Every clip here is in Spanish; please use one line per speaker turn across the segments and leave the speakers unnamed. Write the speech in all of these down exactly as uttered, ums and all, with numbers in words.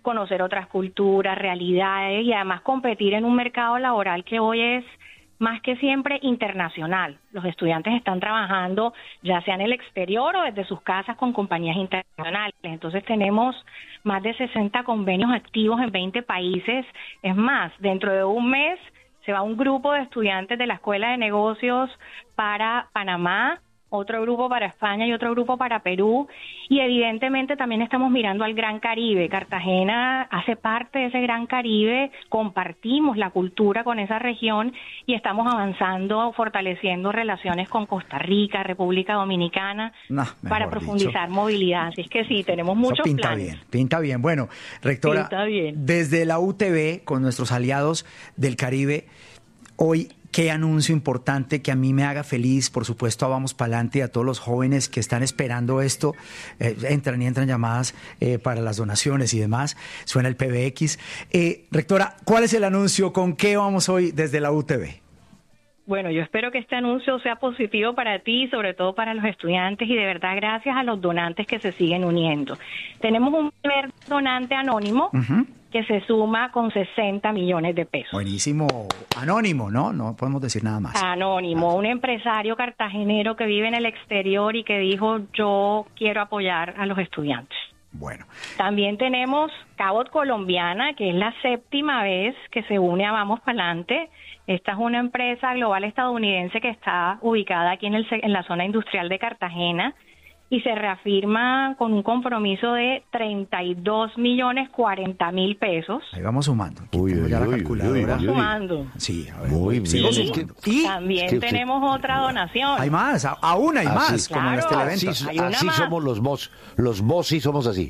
conocer otras culturas, realidades y además competir en un mercado laboral que hoy es más que siempre internacional. Los estudiantes están trabajando ya sea en el exterior o desde sus casas con compañías internacionales. Entonces tenemos más de sesenta convenios activos en veinte países. Es más, dentro de un mes se va un grupo de estudiantes de la Escuela de Negocios para Panamá, otro grupo para España y otro grupo para Perú, y evidentemente también estamos mirando al Gran Caribe. Cartagena hace parte de ese Gran Caribe, compartimos la cultura con esa región y estamos avanzando, fortaleciendo relaciones con Costa Rica, República Dominicana,
no,
para profundizar dicho. movilidad. Así es que sí, tenemos muchos
Eso pinta
planes.
bien, pinta bien. Bueno, rectora,
pinta bien.
Desde la U T B, con nuestros aliados del Caribe, hoy, qué anuncio importante que a mí me haga feliz, por supuesto, a Vamos Pa'lante y a todos los jóvenes que están esperando esto, eh, entran y entran llamadas eh, para las donaciones y demás, suena el P B X. Eh, rectora, ¿cuál es el anuncio? ¿Con qué vamos hoy desde la U T B?
Bueno, yo espero que este anuncio sea positivo para ti, sobre todo para los estudiantes, y de verdad gracias a los donantes que se siguen uniendo. Tenemos un primer donante anónimo, uh-huh, que se suma con sesenta millones de pesos.
Buenísimo. Anónimo, ¿no? No podemos decir nada más.
Anónimo,
ah.
un empresario cartagenero que vive en el exterior y que dijo, yo quiero apoyar a los estudiantes.
Bueno.
También tenemos Cabot Colombiana, que es la séptima vez que se une a Vamos Pa'lante. Esta es una empresa global estadounidense que está ubicada aquí en, el, en la zona industrial de Cartagena y se reafirma con un compromiso de treinta y dos millones cuarenta mil pesos.
Ahí vamos sumando. Aquí
uy,
tengo ya
uy,
la calculadora.
Uy, uy,
uy. Sumando.
Sí, a ver.
Muy bien.
Y también que tenemos usted... otra donación.
Hay más, aún hay
así,
más, como claro, en este evento.
Así, así somos los boss, los boss sí somos así.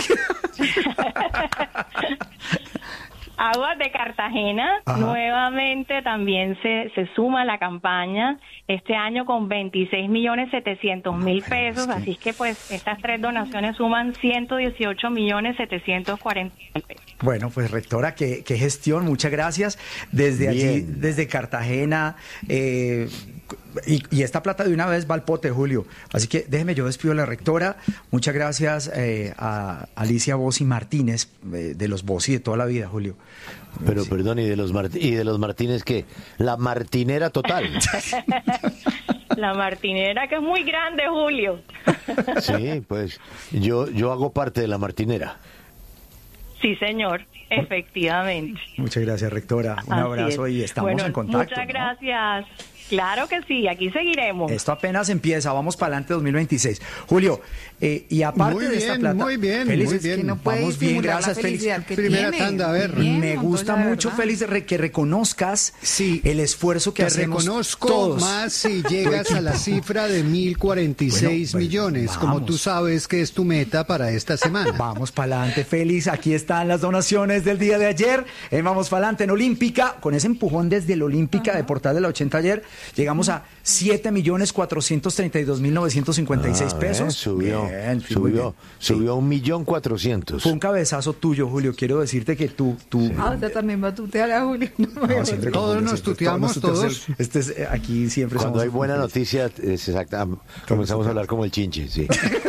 Aguas de Cartagena, ajá, nuevamente también se, se suma a la campaña este año con veintiséis millones setecientos mil pesos, es que... así es que pues estas tres donaciones suman ciento dieciocho millones setecientos cuarenta mil pesos.
Bueno, pues rectora, qué, qué gestión, muchas gracias. Desde Bien. allí, desde Cartagena, eh, y, y esta plata de una vez va al pote, Julio. Así que déjeme, yo despido a la rectora. Muchas gracias eh, a Alicia Bossi Martínez, eh, de los Bossi de toda la vida, Julio.
Pero
sí.
perdón, ¿y de los Mart- y de los Martínez qué? La martinera total.
La martinera, que es muy grande, Julio.
Sí, pues yo, yo hago parte de la martinera.
Sí, señor, efectivamente.
Muchas gracias, rectora. Un
Así
abrazo es. Y estamos
bueno,
en contacto.
Muchas
¿no?
gracias. Claro que sí, aquí seguiremos.
Esto apenas empieza, Vamos Pa'lante dos mil veintiséis. Julio, eh, y aparte
muy
de esta
bien,
plata...
Muy bien,
Félix,
muy bien.
Que no vamos bien, gracias, Félix.
Primera
tiene.
tanda, a ver.
Bien,
Me gusta
Montoya,
mucho, Félix, re, que reconozcas
sí,
el esfuerzo que
te
hacemos
reconozco
todos.
Más si llegas a la cifra de mil cuarenta y seis bueno, millones, vamos. Como tú sabes que es tu meta para esta semana.
Vamos Pa'lante, Félix. Aquí están las donaciones del día de ayer. En Vamos Pa'lante, en Olímpica, con ese empujón desde el Olímpica, uh-huh, de Portal de la ochenta ayer, llegamos a siete millones cuatrocientos treinta y dos mil novecientos cincuenta y seis pesos.
Eh, subió,
bien,
subió,
bien.
subió un millón cuatrocientos.
Fue un cabezazo tuyo, Julio. Quiero decirte que tú... tú
sí. Ah, usted también va a tutear a Julio. No,
no, siempre
todos nos tuteamos, todos. todos.
Este es, aquí siempre
Cuando
somos
hay buena noticia, es exacta, comenzamos a hablar como el chinche, sí.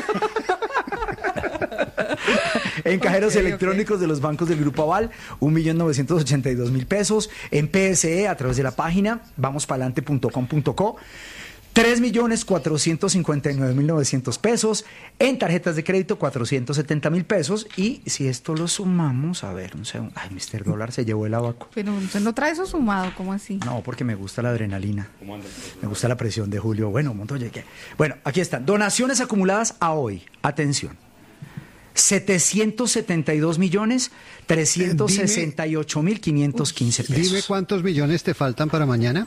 En cajeros okay, electrónicos okay. de los bancos del Grupo Aval, un millón novecientos ochenta y dos mil pesos. En P S E, a través de la página vamos pa'lante punto com punto co, tres millones cuatrocientos cincuenta y nueve mil novecientos pesos. En tarjetas de crédito, cuatrocientos setenta mil pesos. Y si esto lo sumamos, a ver, un segundo. Ay, mister Dólar se llevó el abaco.
Pero usted no trae eso sumado, ¿cómo así?
No, porque me gusta la adrenalina. Me gusta la presión de Julio. Bueno, Montoya, ¿qué? Bueno, aquí están. Donaciones acumuladas a hoy. Atención. setecientos setenta y dos millones trescientos sesenta y ocho mil quinientos quince pesos.
Dime cuántos millones te faltan para mañana.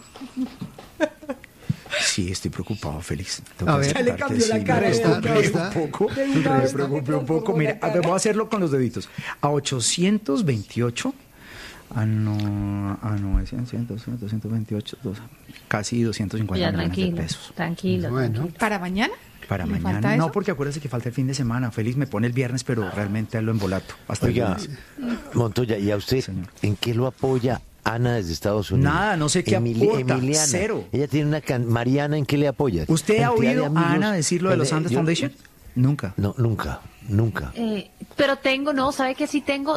Sí, estoy preocupado, Félix.
Tengo a ver,
ya le cambió la cara.
Resta, resta.
Un poco, me preocupé un poco. Mira, voy a hacerlo con los deditos. A ochocientos veintiocho, a no, a novecientos, doscientos veintiocho, dos, casi doscientos cincuenta
ya,
millones de pesos.
Tranquilo,
bueno.
tranquilo.
¿Para mañana?
Para mañana. No, porque acuérdese que falta el fin de semana. Félix me pone el viernes, pero realmente lo embolato. Hasta
Oiga, Montoya, ¿y a usted Señor. en qué lo apoya Ana desde Estados Unidos?
Nada, no sé qué
Emili-
aporta.
Emiliana.
Cero.
Ella tiene una can- Mariana, ¿en qué le apoya?
¿Usted ha
¿Cantidad
oído
de
a Ana decir lo de los Andes
yo,
Foundation? Nunca.
No, nunca, nunca.
Eh, pero tengo, no, ¿sabe que sí tengo?